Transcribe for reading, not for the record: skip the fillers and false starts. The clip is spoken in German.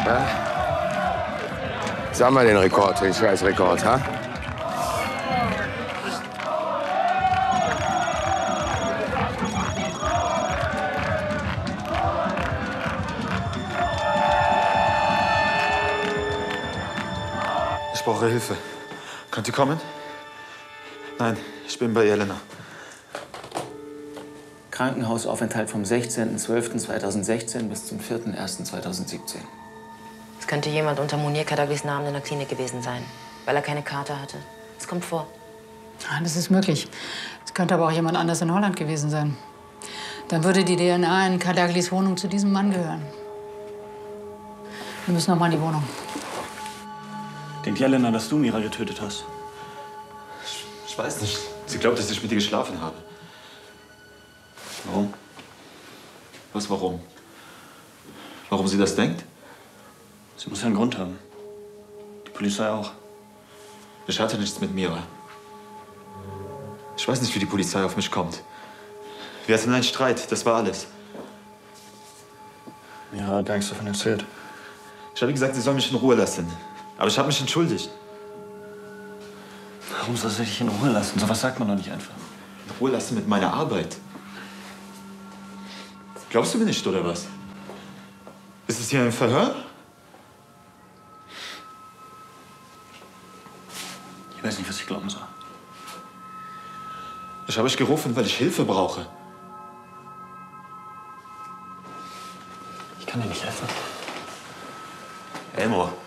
Ja? Sag mal den Rekord, den scheiß Rekord, ha? Ich brauche Hilfe. Könnt ihr kommen? Nein, ich bin bei Jelena. Krankenhausaufenthalt vom 16.12.2016 bis zum 4.1.2017. Es könnte jemand unter Munir Kadaglis Namen in der Klinik gewesen sein, weil er keine Karte hatte. Es kommt vor. Ah, das ist möglich. Es könnte aber auch jemand anders in Holland gewesen sein. Dann würde die DNA in Kadaglis Wohnung zu diesem Mann gehören. Wir müssen noch mal in die Wohnung. Denkt Jelena, dass du Mira getötet hast? Ich weiß nicht. Sie glaubt, dass ich mit ihr geschlafen habe. Warum? Was warum? Warum sie das denkt? Sie muss ja einen Grund haben. Die Polizei auch. Ich hatte nichts mit Mira. Ich weiß nicht, wie die Polizei auf mich kommt. Wir hatten einen Streit, das war alles. Mira hat gar nichts davon erzählt. Ich habe gesagt, sie soll mich in Ruhe lassen. Aber ich habe mich entschuldigt. Warum soll sie dich in Ruhe lassen? So was sagt man doch nicht einfach. In Ruhe lassen mit meiner Arbeit. Glaubst du mir nicht, oder was? Ist es hier ein Verhör? Ich weiß nicht, was ich glauben soll. Ich habe euch gerufen, weil ich Hilfe brauche. Ich kann dir nicht helfen. Elmo,